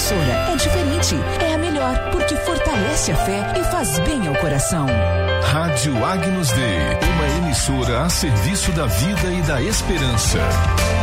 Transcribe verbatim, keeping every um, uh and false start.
emissora é diferente, é a melhor, porque fortalece a fé e faz bem ao coração. Rádio Agnus Dei, uma emissora a serviço da vida e da esperança.